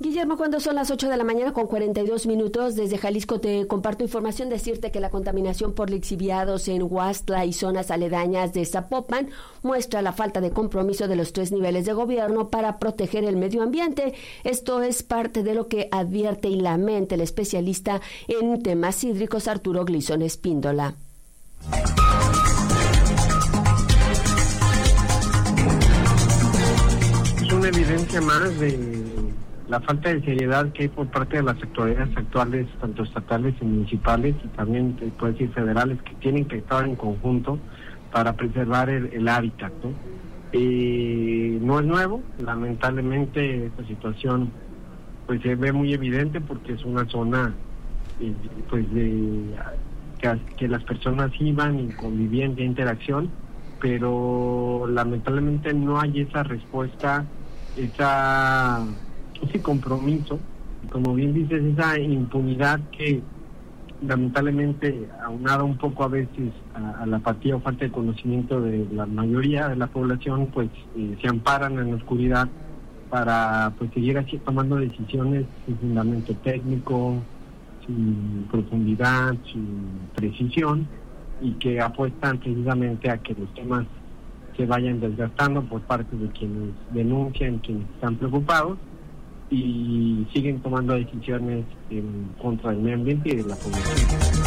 Guillermo, cuando son las 8 de la mañana con 42 minutos, desde Jalisco te comparto información, decirte que la contaminación por lixiviados en Huastla y zonas aledañas de Zapopan muestra la falta de compromiso de los 3 niveles de gobierno para proteger el medio ambiente. Esto es parte de lo que advierte y lamenta el especialista en temas hídricos Arturo Glisson Espíndola. Es una evidencia más de la falta de seriedad que hay por parte de las autoridades actuales, tanto estatales y municipales, y también, puedo decir, federales, que tienen que actuar en conjunto para preservar el hábitat, ¿no? No es nuevo, lamentablemente esta situación pues se ve muy evidente porque es una zona que las personas iban y convivían de interacción, pero lamentablemente no hay esa respuesta, ese compromiso, como bien dices, esa impunidad que lamentablemente, aunada un poco a veces a la apatía o falta de conocimiento de la mayoría de la población, pues se amparan en la oscuridad para pues seguir así tomando decisiones sin fundamento técnico, sin profundidad, sin precisión, y que apuestan precisamente a que los temas se vayan desgastando por parte de quienes denuncian, quienes están preocupados, y siguen tomando decisiones en contra del medio ambiente y de la población.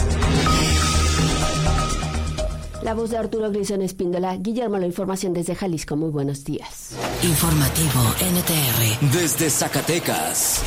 La voz de Arturo Glisson Espíndola. Guillermo, la información desde Jalisco. Muy buenos días. Informativo NTR desde Zacatecas.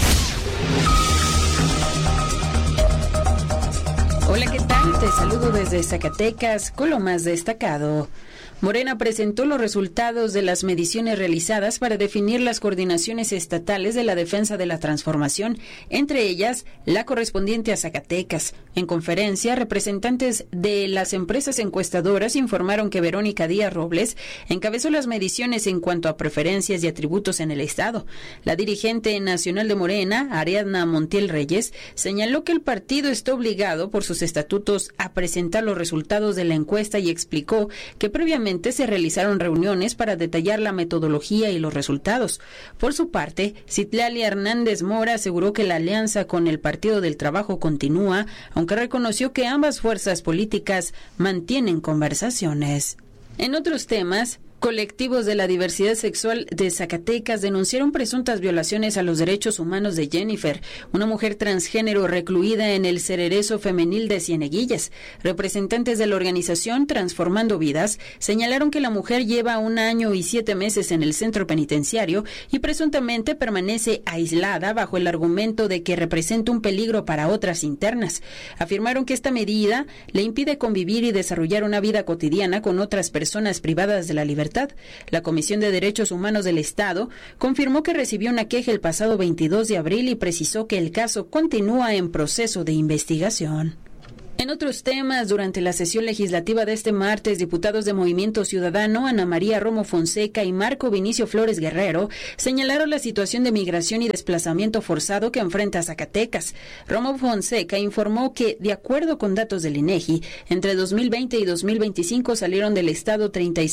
Hola, ¿qué tal? Te saludo desde Zacatecas con lo más destacado. Morena presentó los resultados de las mediciones realizadas para definir las coordinaciones estatales de la defensa de la transformación, entre ellas la correspondiente a Zacatecas. En conferencia, representantes de las empresas encuestadoras informaron que Verónica Díaz Robles encabezó las mediciones en cuanto a preferencias y atributos en el estado. La dirigente nacional de Morena, Ariadna Montiel Reyes, señaló que el partido está obligado por sus estatutos a presentar los resultados de la encuesta y explicó que previamente se realizaron reuniones para detallar la metodología y los resultados. Por su parte, Citlali Hernández Mora aseguró que la alianza con el Partido del Trabajo continúa, aunque reconoció que ambas fuerzas políticas mantienen conversaciones. En otros temas, colectivos de la diversidad sexual de Zacatecas denunciaron presuntas violaciones a los derechos humanos de Jennifer, una mujer transgénero recluida en el Cererezo Femenil de Cieneguillas. Representantes de la organización Transformando Vidas señalaron que la mujer lleva 1 año y 7 meses en el centro penitenciario y presuntamente permanece aislada bajo el argumento de que representa un peligro para otras internas. Afirmaron que esta medida le impide convivir y desarrollar una vida cotidiana con otras personas privadas de la libertad. La Comisión de Derechos Humanos del Estado confirmó que recibió una queja el pasado 22 de abril y precisó que el caso continúa en proceso de investigación. En otros temas, durante la sesión legislativa de este martes, diputados de Movimiento Ciudadano, Ana María Romo Fonseca y Marco Vinicio Flores Guerrero, señalaron la situación de migración y desplazamiento forzado que enfrenta Zacatecas. Romo Fonseca informó que, de acuerdo con datos del INEGI, entre 2020 y 2025 salieron del estado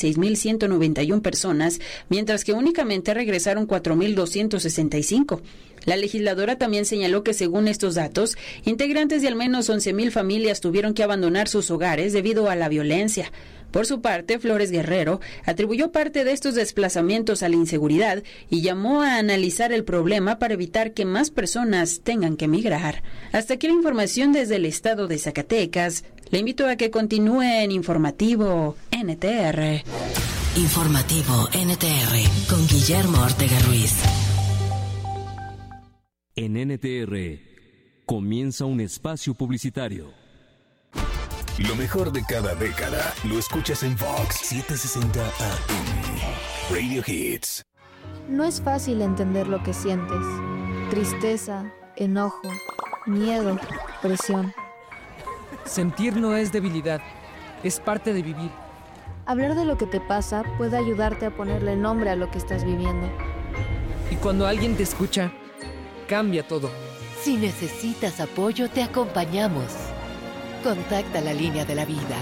36.191 personas, mientras que únicamente regresaron 4.265. La legisladora también señaló que, según estos datos, integrantes de al menos 11.000 familias tuvieron que abandonar sus hogares debido a la violencia. Por su parte, Flores Guerrero atribuyó parte de estos desplazamientos a la inseguridad y llamó a analizar el problema para evitar que más personas tengan que emigrar. Hasta aquí la información desde el estado de Zacatecas. Le invito a que continúe en Informativo NTR. Informativo NTR con Guillermo Ortega Ruiz. En NTR comienza un espacio publicitario. Lo mejor de cada década lo escuchas en Vox 760 AM. Radio Hits. No es fácil entender lo que sientes. Tristeza, enojo, miedo, presión. Sentir no es debilidad, es parte de vivir. Hablar de lo que te pasa puede ayudarte a ponerle nombre a lo que estás viviendo. Y cuando alguien te escucha, cambia todo. Si necesitas apoyo, te acompañamos. Contacta la línea de la vida.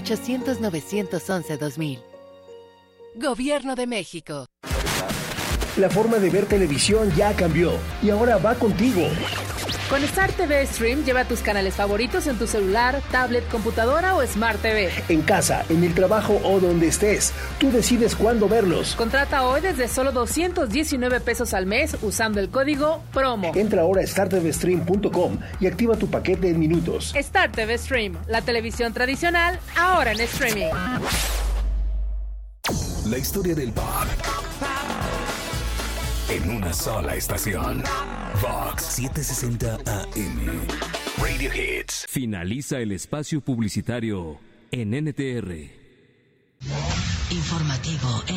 800-911-2000. Gobierno de México. La forma de ver televisión ya cambió y ahora va contigo. Con Star TV Stream lleva tus canales favoritos en tu celular, tablet, computadora o Smart TV. En casa, en el trabajo o donde estés, tú decides cuándo verlos. Contrata hoy desde solo 219 pesos al mes usando el código PROMO. Entra ahora a startvstream.com y activa tu paquete en minutos. Star TV Stream, la televisión tradicional, ahora en streaming. La historia del pop en una sola estación. Fox 760 AM. Radio Hits. Finaliza el espacio publicitario en NTR. Informativo